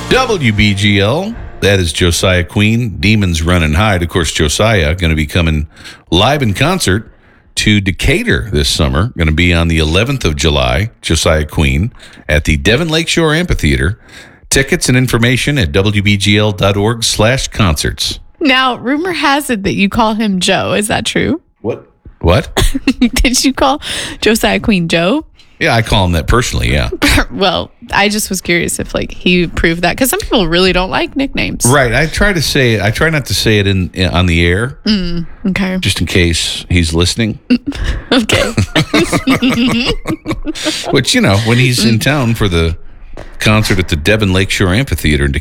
WBGL, that is Josiah Queen, Demons Running Hide. Of course, Josiah going to be coming live in concert to Decatur this summer. Going to be on the 11th of July, Josiah Queen, at the Devon Lakeshore Amphitheater. Tickets and information at wbgl.org/concerts. Now, rumor has it that you call him Joe. Is that true? What? Did you call Josiah Queen Joe? Yeah, I call him that personally, yeah. Well, I just was curious if he proved that, because some people really don't like nicknames. Right. I try not to say it on the air. Okay. Just in case he's listening. Okay. Which, when he's in town for the concert at the Devon Lakeshore Amphitheater in